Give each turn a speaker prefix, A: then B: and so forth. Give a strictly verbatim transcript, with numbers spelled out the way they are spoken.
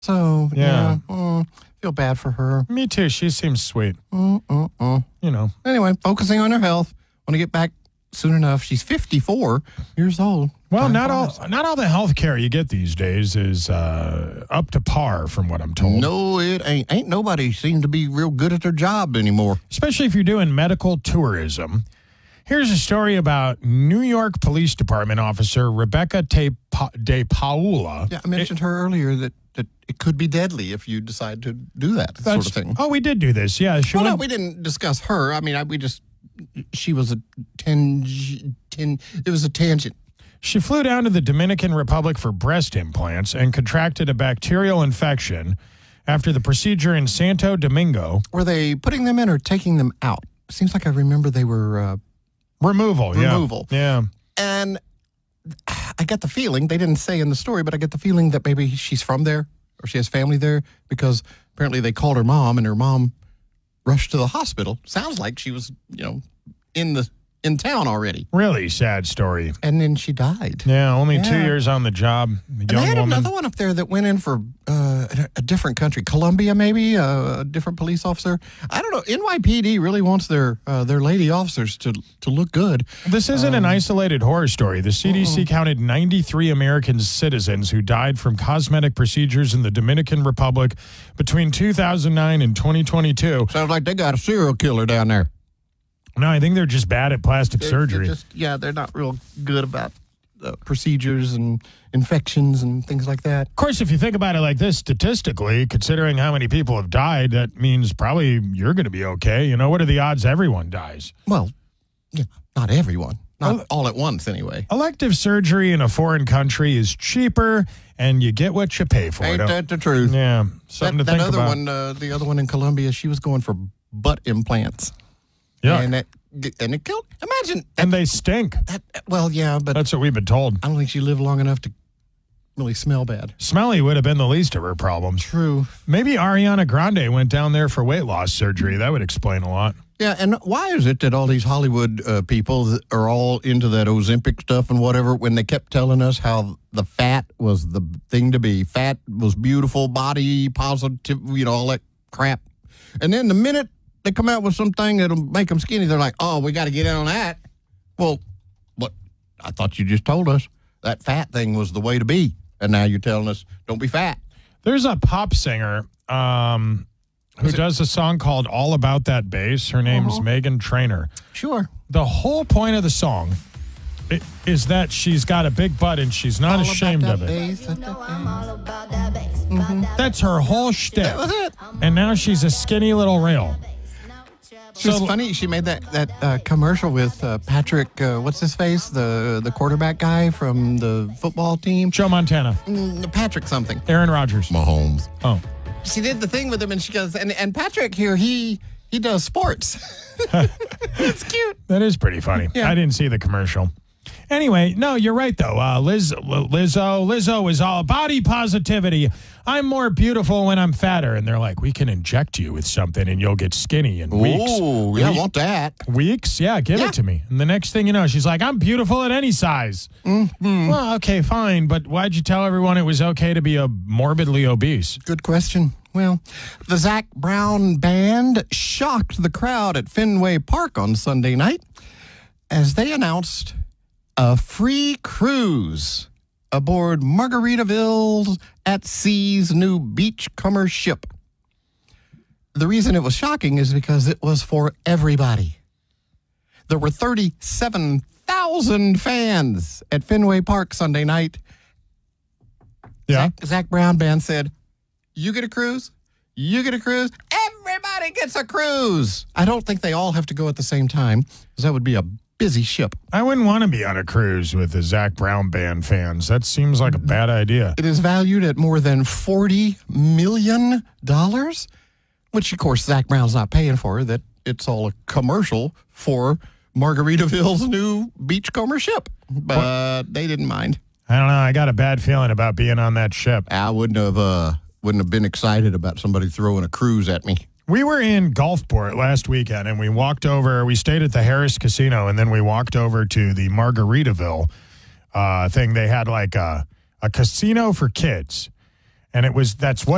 A: So,
B: Yeah.
A: yeah, mm, feel bad for her.
B: Me too. She seems sweet.
A: Mm, mm, mm.
B: You know.
A: Anyway, focusing on her health. Want to get back soon enough. She's fifty-four years old.
B: Well,
A: Time
B: not all
A: flies.
B: not all the health care you get these days is uh, up to par, from what I'm told.
A: No, it ain't. Ain't nobody seem to be real good at their job anymore.
B: Especially if you're doing medical tourism. Here's a story about New York Police Department officer Rebecca Te pa- De Paula.
A: Yeah, I mentioned her earlier that, that it could be deadly if you decide to do that sort
B: That's-
A: of thing.
B: Oh, we did do this. Yeah, she
A: Well, no,
B: went,
A: we didn't discuss her. I mean, I, we just, she was a ten, ten, it was a tangent.
B: She flew down to the Dominican Republic for breast implants and contracted a bacterial infection after the procedure in Santo Domingo.
A: Were they putting them in or taking them out? Seems like I remember they were uh,
B: Removal, yeah.
A: Removal.
B: Yeah.
A: And I get the feeling, they didn't say in the story, but I get the feeling that maybe she's from there or she has family there because apparently they called her mom and her mom rushed to the hospital. Sounds like she was, you know, in the in town already.
B: Really sad story.
A: And then she died.
B: Yeah, only two
A: Yeah.
B: years on the job.
A: And they
B: Young
A: had
B: woman.
A: another one up there that went in for uh, a- a different country, Colombia maybe, uh, a different police officer. I don't know. N Y P D really wants their uh, their lady officers to to look good.
B: This isn't
A: Um,
B: an isolated horror story. The C D C counted ninety-three American citizens who died from cosmetic procedures in the Dominican Republic between two thousand nine and twenty twenty-two.
A: Sounds like they got a serial killer down there.
B: No, I think they're just bad at plastic
A: They're-
B: surgery.
A: they're just, yeah, they're not real good about uh, procedures and infections and things like that.
B: Of course, if you think about it like this, statistically, considering how many people have died, that means probably you're going to be okay. You know, what are the odds everyone dies?
A: Well, yeah, not everyone. Not
B: Well-
A: all at once, anyway.
B: Elective surgery in a foreign country is cheaper, and you get what you pay for.
A: Ain't
B: Don't-
A: that the truth?
B: Yeah, something
A: that
B: to think
A: that other
B: about.
A: one, uh, the other one in Colombia, she was going for butt implants.
B: Yeah,
A: And that, and it killed. Imagine.
B: and they stink.
A: That, well, yeah, but
B: That's what we've been told.
A: I don't think she lived long enough to really smell bad.
B: Smelly would have been the least of her problems.
A: True.
B: Maybe Ariana Grande went down there for weight loss surgery. That would explain a lot.
A: Yeah, and why is it that all these Hollywood uh, people that are all into that Ozempic stuff and whatever when they kept telling us how the fat was the thing to be? Fat was beautiful, body positive, you know, all that crap. And then the minute they come out with something that'll make them skinny, they're like, oh, we got to get in on that. Well, what? I thought you just told us that fat thing was the way to be. And now you're telling us, don't be fat.
B: There's a pop singer um, who
A: Is it-
B: does a song called All About That Bass. Her name's
A: Uh-huh.
B: Megan Trainor.
A: Sure.
B: The whole point of the song i- is that she's got a big butt and she's not
A: All
B: ashamed
A: about
B: of
A: that
B: it.
A: bass, that- that-
B: That's her whole shtick.
A: That was it.
B: And now she's a skinny little rail.
A: It was
B: So-
A: funny. She made that that uh, commercial with uh, Patrick. Uh, what's his face? The the quarterback guy from the football team.
B: Joe Montana,
A: Mm, Patrick something.
B: Aaron Rodgers.
A: Mahomes.
B: Oh.
A: She did the thing with him, and she goes, and and Patrick here, he he does sports. It's cute.
B: That is pretty funny.
A: Yeah.
B: I didn't see the commercial. Anyway, no, you're right, though. Uh, Liz, Lizzo, Lizzo is all body positivity. I'm more beautiful when I'm fatter. And they're like, we can inject you with something and you'll get skinny in weeks.
A: Oh, yeah, I
B: We-
A: want that.
B: Weeks? Yeah, give
A: Yeah.
B: it to me. And the next thing you know, she's like, I'm beautiful at any size.
A: Mm-hmm.
B: Well, okay, fine. But why'd you tell everyone it was okay to be a morbidly obese?
A: Good question. Well, the Zac Brown Band shocked the crowd at Fenway Park on Sunday night as they announced a free cruise aboard Margaritaville at Sea's new beachcomber ship. The reason it was shocking is because it was for everybody. There were thirty-seven thousand fans at Fenway Park Sunday night.
B: Yeah.
A: Zac, Zac Brown Band said, you get a cruise, you get a cruise, everybody gets a cruise. I don't think they all have to go at the same time, because that would be a busy ship.
B: I wouldn't want to be on a cruise with the Zac Brown Band fans. That seems like a bad idea.
A: It is valued at more than forty million dollars, which, of course, Zac Brown's not paying for. That it's all a commercial for Margaritaville's new beachcomber ship. But they didn't mind.
B: I don't know. I got a bad feeling about being on that ship.
A: I wouldn't have, uh, wouldn't have been excited about somebody throwing a cruise at me.
B: We were in Gulfport last weekend, and we walked over. We stayed at the Harris Casino, and then we walked over to the Margaritaville uh, thing. They had like a, a casino for kids, and it was that's what